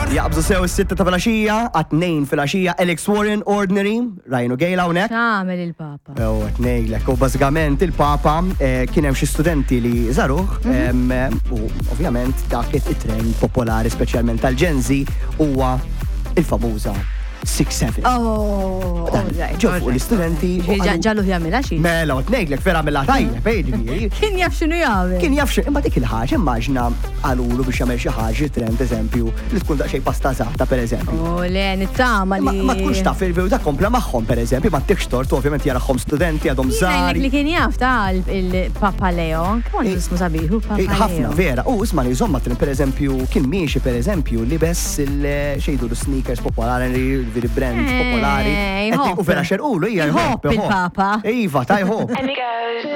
Jaqbżu sew is-sitta ta' filgħaxija, għat-tnejn filgħaxija, Alex Warren Ordinary, rajnu gejla hawnhekk. Għamel il-Papa. Qed ngħidlek, u bażikament il-Papa kien hemm xi studenti li żaruh, u ovvjament dak it-trend popolari speċjalment tal-Gen Z huwa il-famuża 6-7. Ġo fuq l-istudenti. Ġallu jagħmilha xi. Mela, qed ngħidlek vera mill tajjeb, ejdi. Kien jaf x'inhu jagħmel. Kien jaf imma dik il-ħaġa immaġna għalulu biex jagħmel xi ħaġa trend eżempju li tkun daqsxejn pasta żgħata pereżempju. Oh, le nittama li. Ma tkunx taf il-vew dak kompla magħhom pereżempju, ma tikx tort ovvjament jarahom studenti għadhom żgħar. Li kien jaf ta' il-Papa Leo, kemm ismu sabiħu Papa Leo. Ħafna vera, u isma' niżomma pereżempju kien miexi pereżempju li bess il-xejdu l-sneakers popolari brand popolari. U vera xerqulu hija jħobb il-Papa. Iva, ta' jħobb. And it goes.